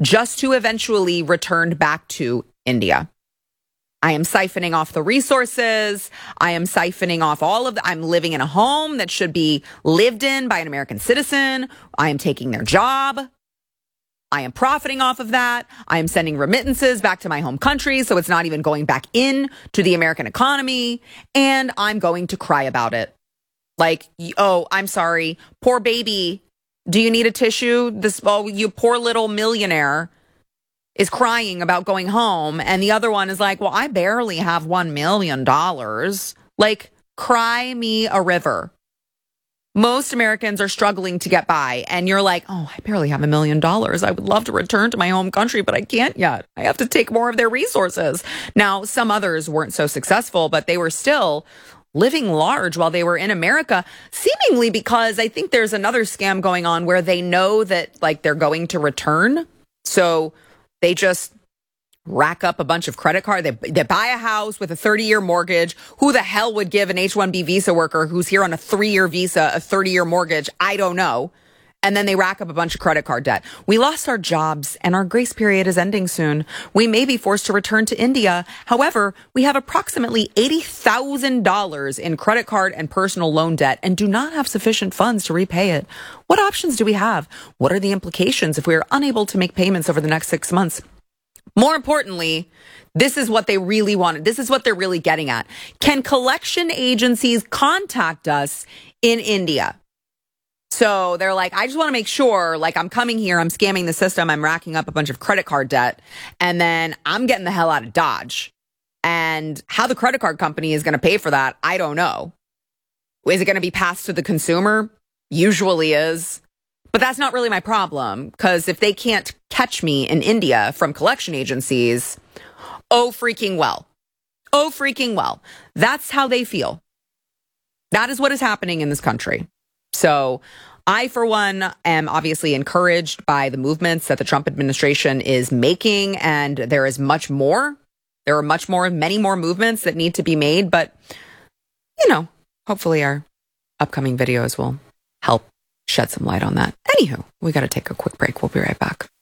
just to eventually return back to India. I am siphoning off the resources. I am siphoning off I'm living in a home that should be lived in by an American citizen. I am taking their job. I am profiting off of that. I am sending remittances back to my home country, so it's not even going back in to the American economy. And I'm going to cry about it. Like, oh, I'm sorry. Poor baby. Do you need a tissue? You poor little millionaire is crying about going home. And the other one is like, well, I barely have $1 million. Like, cry me a river. Most Americans are struggling to get by. And you're like, oh, I barely have $1 million. I would love to return to my home country, but I can't yet. I have to take more of their resources. Now, some others weren't so successful, but they were still living large while they were in America, seemingly because I think there's another scam going on where they know that like they're going to return. So they just rack up a bunch of credit cards. They buy a house with a 30-year mortgage. Who the hell would give an H-1B visa worker who's here on a 3-year visa a 30-year mortgage? I don't know. And then they rack up a bunch of credit card debt. We lost our jobs and our grace period is ending soon. We may be forced to return to India. However, we have approximately $80,000 in credit card and personal loan debt and do not have sufficient funds to repay it. What options do we have? What are the implications if we are unable to make payments over the next 6 months? More importantly, this is what they really wanted. This is what they're really getting at. Can collection agencies contact us in India? So they're like, I just want to make sure, like, I'm coming here, I'm scamming the system, I'm racking up a bunch of credit card debt, and then I'm getting the hell out of Dodge. And how the credit card company is going to pay for that, I don't know. Is it going to be passed to the consumer? Usually is. But that's not really my problem, because if they can't catch me in India from collection agencies, oh freaking well. Oh freaking well. That's how they feel. That is what is happening in this country. So I, for one, am obviously encouraged by the movements that the Trump administration is making, and there is much more. There are many more movements that need to be made, but, you know, hopefully our upcoming videos will help shed some light on that. Anywho, we got to take a quick break. We'll be right back.